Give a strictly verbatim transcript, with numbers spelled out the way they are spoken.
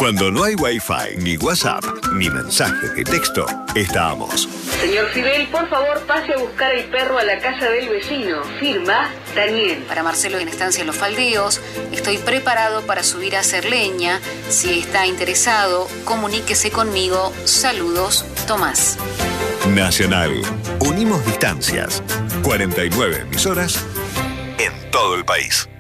Cuando no hay Wi-Fi, ni WhatsApp, ni mensajes de texto, estamos. Señor Fidel, por favor, pase a buscar el perro a la casa del vecino. Firma, Daniel. Para Marcelo en Estancia Los Faldeos, estoy preparado para subir a hacer leña. Si está interesado, comuníquese conmigo. Saludos, Tomás. Nacional. Unimos distancias. cuarenta y nueve emisoras en todo el país.